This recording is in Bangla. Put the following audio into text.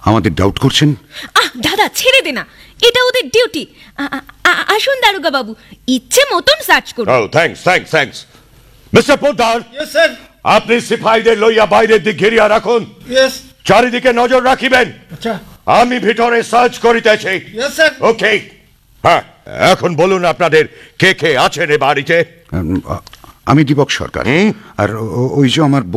আমাদের ডাউট করছেন? দাদা ছেড়ে দে না, এটা ওদের ডিউটি। আসুন দারোগা বাবু, ইচ্ছে মতন সার্চ করুন। Thanks mister Poddar. Yes sir. আপনি সিপাহীদের লইয়া বাইরের দিক ঘিরিয়া রাখুন। ইয়েস। চারিদিকে নজর রাখিবেন। আচ্ছা। আমি ভিতরে সার্চ করিতেছি। Yes sir. ওকে। হ্যাঁ, এখন বলুন আপনাদের কে কে আছেন এ বাড়িতে? আমি দীপক সরকার, আর ওই যে আমার